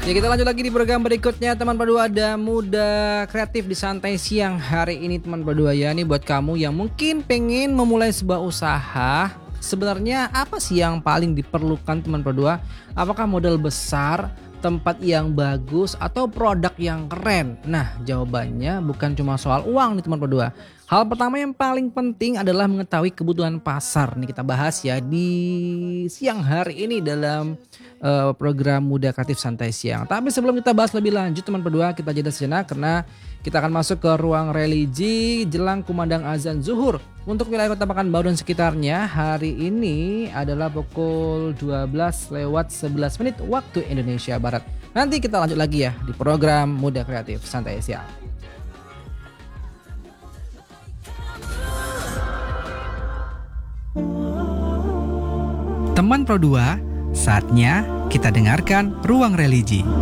Ya, kita lanjut lagi di program berikutnya teman berdua, ada Muda Kreatif di Santai Siang hari ini teman berdua ya. Ini buat kamu yang mungkin pengen memulai sebuah usaha. Sebenarnya apa sih yang paling diperlukan teman berdua? Apakah modal besar, tempat yang bagus, atau produk yang keren? Nah, jawabannya bukan cuma soal uang nih teman berdua. Hal pertama yang paling penting adalah mengetahui kebutuhan pasar. Nih kita bahas ya di siang hari ini dalam program Muda Kreatif Santai Siang. Tapi sebelum kita bahas lebih lanjut teman berdua, kita jeda sejenak karena kita akan masuk ke ruang religi jelang kumandang azan zuhur. Untuk wilayah Kota Pekanbaru dan sekitarnya, hari ini adalah pukul 12:11 waktu Indonesia Barat. Nanti kita lanjut lagi ya di program Muda Kreatif Santai Siang. Teman Pro 2, saatnya kita dengarkan Ruang Religi.